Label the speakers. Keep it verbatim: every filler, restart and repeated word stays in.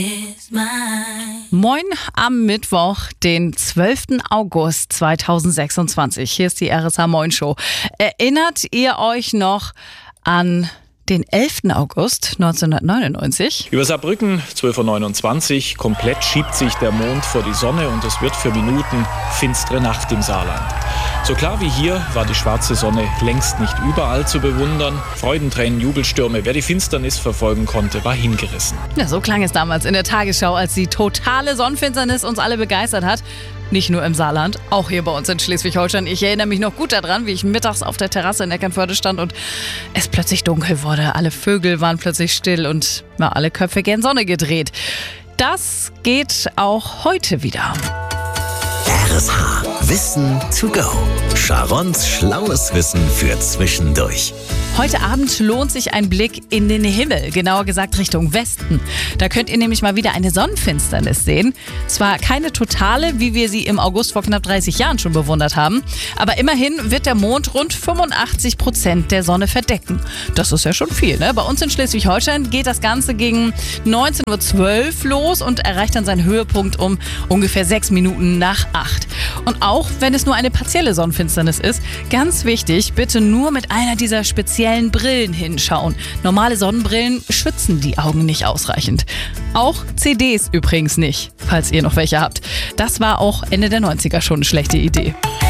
Speaker 1: Moin am Mittwoch, den zwölften August zweitausendsechsundzwanzig. Hier ist die R S H Moin Show. Erinnert ihr euch noch an den elften August neunzehnhundertneunundneunzig?
Speaker 2: Über Saarbrücken, zwölf Uhr neunundzwanzig, komplett schiebt sich der Mond vor die Sonne und es wird für Minuten finstere Nacht im Saarland. So klar wie hier war die schwarze Sonne längst nicht überall zu bewundern. Freudentränen, Jubelstürme, wer die Finsternis verfolgen konnte, war hingerissen.
Speaker 1: Ja, so klang es damals in der Tagesschau, als die totale Sonnenfinsternis uns alle begeistert hat. Nicht nur im Saarland, auch hier bei uns in Schleswig-Holstein. Ich erinnere mich noch gut daran, wie ich mittags auf der Terrasse in Eckernförde stand und es plötzlich dunkel wurde. Alle Vögel waren plötzlich still und ja, alle Köpfe gen Sonne gedreht. Das geht auch heute wieder.
Speaker 3: R S H. Wissen to go. Sharons schlaues Wissen für zwischendurch.
Speaker 1: Heute Abend lohnt sich ein Blick in den Himmel, genauer gesagt Richtung Westen. Da könnt ihr nämlich mal wieder eine Sonnenfinsternis sehen. Zwar keine totale, wie wir sie im August vor knapp dreißig Jahren schon bewundert haben, aber immerhin wird der Mond rund fünfundachtzig Prozent der Sonne verdecken. Das ist ja schon viel, ne? Bei uns in Schleswig-Holstein geht das Ganze gegen neunzehn Uhr zwölf los und erreicht dann seinen Höhepunkt um ungefähr sechs Minuten nach acht. Und auch wenn es nur eine partielle Sonnenfinsternis ist, ganz wichtig, bitte nur mit einer dieser speziellen Brillen hinschauen. Normale Sonnenbrillen schützen die Augen nicht ausreichend. Auch C Ds übrigens nicht, falls ihr noch welche habt. Das war auch Ende der neunziger schon eine schlechte Idee.